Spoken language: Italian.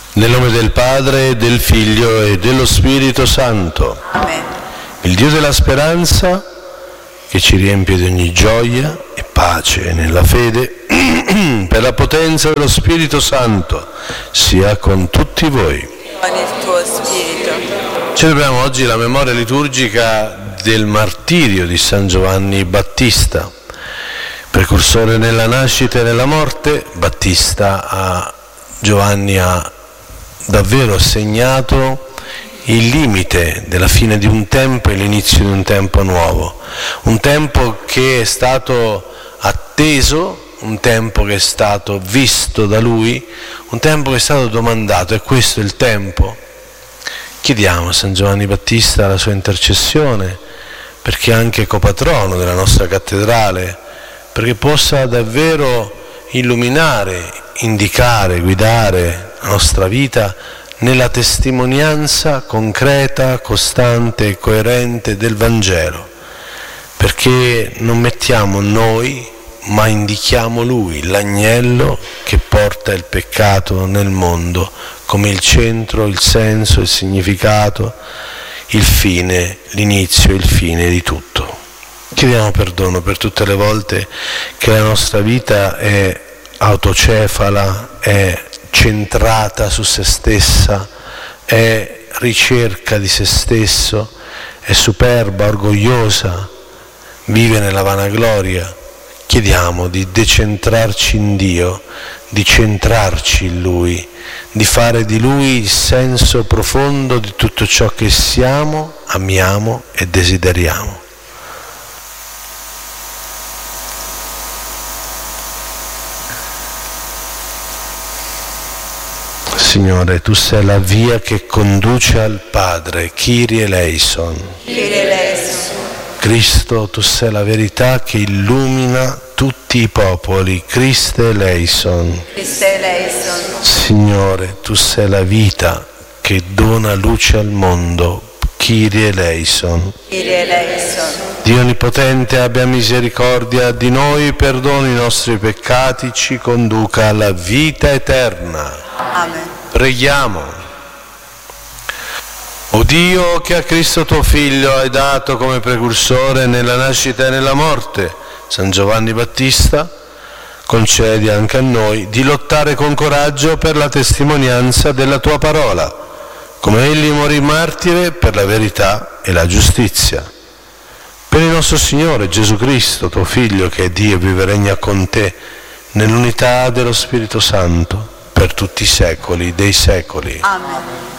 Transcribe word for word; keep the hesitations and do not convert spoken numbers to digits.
Nel nome del Padre, del Figlio e dello Spirito Santo. Amen. Il Dio della speranza, che ci riempie di ogni gioia e pace nella fede, per la potenza dello Spirito Santo, sia con tutti voi. Con il tuo spirito. Celebriamo oggi la memoria liturgica del martirio di San Giovanni Battista, precursore nella nascita e nella morte. Battista a Giovanni ha davvero segnato il limite della fine di un tempo e l'inizio di un tempo nuovo, un tempo che è stato atteso, un tempo che è stato visto da lui, un tempo che è stato domandato: è questo il tempo? Chiediamo a San Giovanni Battista la sua intercessione, perché è anche copatrono della nostra cattedrale, perché possa davvero illuminare, indicare, guidare la nostra vita nella testimonianza concreta, costante e coerente del Vangelo, perché non mettiamo noi, ma indichiamo Lui, l'agnello che porta il peccato nel mondo, come il centro, il senso, il significato, il fine, l'inizio e il fine di tutto. Chiediamo perdono per tutte le volte che la nostra vita è autocefala, è centrata su se stessa, è ricerca di se stesso, è superba, orgogliosa, vive nella vanagloria. Chiediamo di decentrarci in Dio, di centrarci in Lui, di fare di Lui il senso profondo di tutto ciò che siamo, amiamo e desideriamo. Signore, Tu sei la via che conduce al Padre, Kyrie eleison. Kyrie eleison. Cristo, Tu sei la verità che illumina tutti i popoli, Christe eleison. Christe eleison. Signore, Tu sei la vita che dona luce al mondo, Kyrie eleison. Kyrie eleison. Dio Onnipotente, abbia misericordia di noi, perdoni i nostri peccati, ci conduca alla vita eterna. Amen. Preghiamo. O Dio, che a Cristo Tuo Figlio hai dato come precursore nella nascita e nella morte San Giovanni Battista, concedi anche a noi di lottare con coraggio per la testimonianza della Tua parola, come egli morì martire per la verità e la giustizia. Per il nostro Signore Gesù Cristo, Tuo Figlio, che è Dio e vive e regna con Te nell'unità dello Spirito Santo, per tutti i secoli dei secoli. Amen.